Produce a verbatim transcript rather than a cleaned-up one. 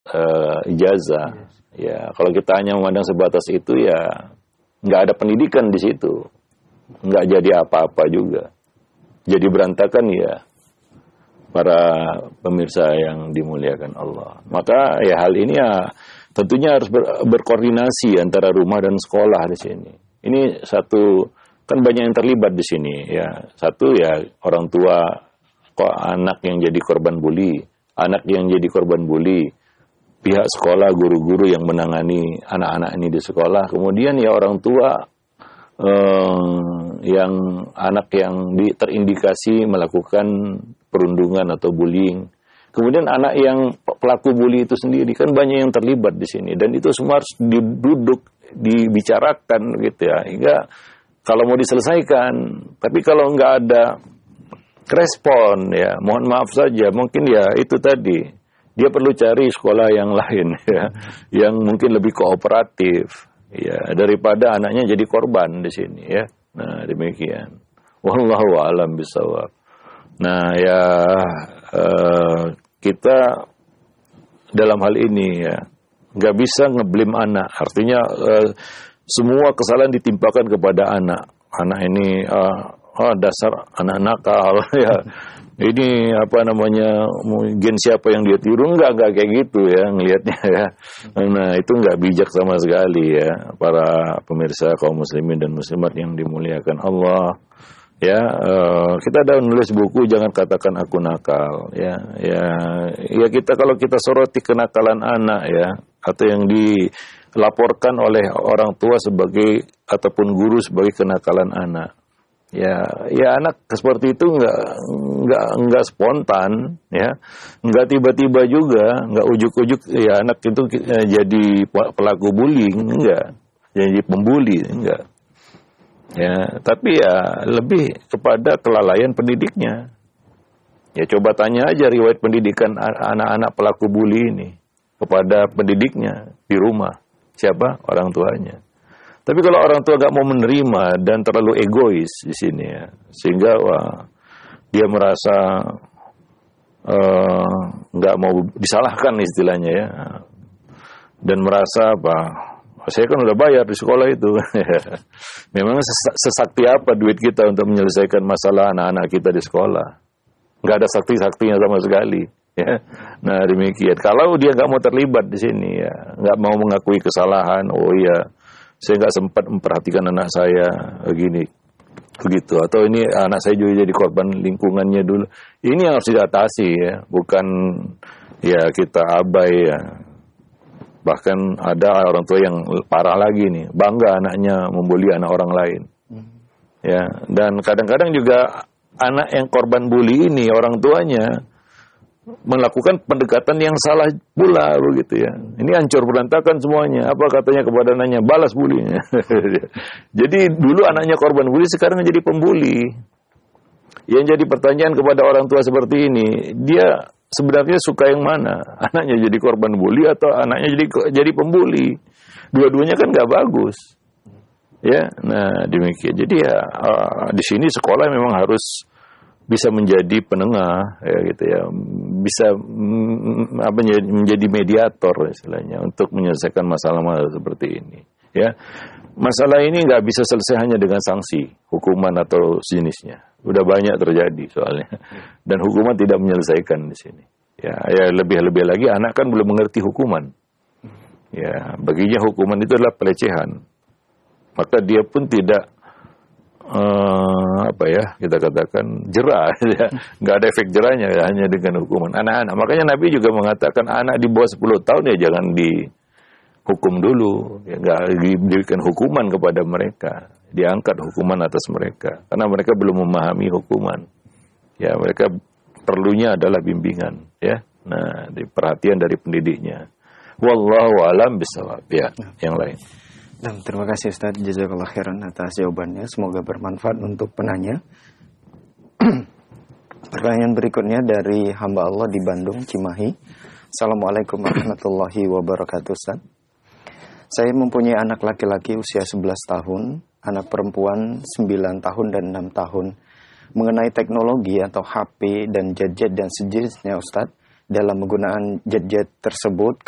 uh, ijazah. Ya, kalau kita hanya memandang sebatas itu ya nggak ada pendidikan di situ, nggak jadi apa-apa juga. Jadi berantakan ya, para pemirsa yang dimuliakan Allah. Maka ya hal ini ya tentunya harus ber, berkoordinasi antara rumah dan sekolah di sini. Ini satu, kan banyak yang terlibat di sini ya. Satu ya orang tua, kok anak yang jadi korban bully, anak yang jadi korban bully, pihak sekolah, guru-guru yang menangani anak-anak ini di sekolah, kemudian ya orang tua eh, yang anak yang di, terindikasi melakukan perundungan atau bullying, kemudian anak yang pelaku bully itu sendiri, kan banyak yang terlibat di sini, dan itu semua harus diduduk, dibicarakan gitu ya, hingga kalau mau diselesaikan. Tapi kalau nggak ada respon ya, mohon maaf saja, mungkin ya itu tadi, dia perlu cari sekolah yang lain ya, yang mungkin lebih kooperatif ya, daripada anaknya jadi korban di sini ya. Nah, demikian. Wallahu a'lam bishawab. Nah, ya eh, kita dalam hal ini ya nggak bisa ngeblame anak. Artinya eh, semua kesalahan ditimpakan kepada anak. Anak ini eh, oh, dasar anak nakal ya. Ini apa namanya, gen siapa yang dia tiru, enggak, enggak kayak gitu ya ngelihatnya ya. Nah itu enggak bijak sama sekali ya, para pemirsa kaum muslimin dan muslimat yang dimuliakan Allah. Ya, uh, kita ada nulis buku jangan katakan aku nakal ya. Ya, ya kita kalau kita soroti kenakalan anak ya, atau yang dilaporkan oleh orang tua sebagai ataupun guru sebagai kenakalan anak. Ya, ya anak seperti itu nggak nggak nggak spontan, ya, nggak tiba-tiba juga, nggak ujuk-ujuk ya anak itu eh, jadi pelaku bullying, enggak, jadi pembuli, enggak. Ya, tapi ya lebih kepada kelalaian pendidiknya. Ya coba tanya aja riwayat pendidikan anak-anak pelaku bully ini kepada pendidiknya di rumah, siapa orang tuanya. Tapi kalau orang tua nggak mau menerima dan terlalu egois di sini ya, sehingga wah, dia merasa nggak uh, mau disalahkan istilahnya ya, dan merasa apa, saya kan udah bayar di sekolah itu. Memang sesakti apa duit kita untuk menyelesaikan masalah anak-anak kita di sekolah? Nggak ada sakti-saktinya sama sekali. Ya. Nah demikian. Kalau dia nggak mau terlibat di sini ya, nggak mau mengakui kesalahan, oh iya, saya nggak sempat memperhatikan anak saya begini, begitu. Atau ini anak saya juga jadi korban lingkungannya dulu. Ini yang harus diatasi ya, bukan ya kita abai ya. Bahkan ada orang tua yang parah lagi nih, bangga anaknya membuli anak orang lain. Ya, dan kadang-kadang juga anak yang korban bully ini orang tuanya melakukan pendekatan yang salah pula begitu ya. Ini hancur berantakan semuanya. Apa katanya kepada anaknya? Balas bulinya. Jadi dulu anaknya korban bully, sekarang jadi pembuli. Yang jadi pertanyaan kepada orang tua seperti ini, dia sebenarnya suka yang mana? Anaknya jadi korban bully atau anaknya jadi jadi pembuli? Dua-duanya kan nggak bagus. Ya, nah demikian. Jadi ya uh, di sini sekolah memang harus bisa menjadi penengah ya gitu ya, bisa mm, apa menjadi mediator istilahnya untuk menyelesaikan masalah-masalah seperti ini ya. Masalah ini nggak bisa selesai hanya dengan sanksi, hukuman atau sejenisnya. Udah banyak terjadi soalnya, dan hukuman tidak menyelesaikan di sini ya. Ya lebih-lebih lagi anak kan belum mengerti hukuman ya, baginya hukuman itu adalah pelecehan, maka dia pun tidak Uh, apa ya kita katakan jerah ya. Nggak ada efek jerahnya ya, hanya dengan hukuman anak-anak. Makanya Nabi juga mengatakan anak di bawah sepuluh tahun ya jangan dihukum dulu ya, nggak diberikan hukuman kepada mereka, diangkat hukuman atas mereka karena mereka belum memahami hukuman ya. Mereka perlunya adalah bimbingan ya, nah di perhatian dari pendidiknya. Wallahu a'lam bishawab ya. Yang lain. Dan terima kasih Ustaz, jazakallah khairan atas jawabannya. Semoga bermanfaat untuk penanya. Pertanyaan berikutnya dari hamba Allah di Bandung, Cimahi. Assalamualaikum warahmatullahi wabarakatuh Ustaz. Saya mempunyai anak laki-laki usia sebelas tahun, anak perempuan sembilan tahun dan enam tahun. Mengenai teknologi atau H P dan gadget dan sejenisnya Ustaz, dalam menggunakan gadget tersebut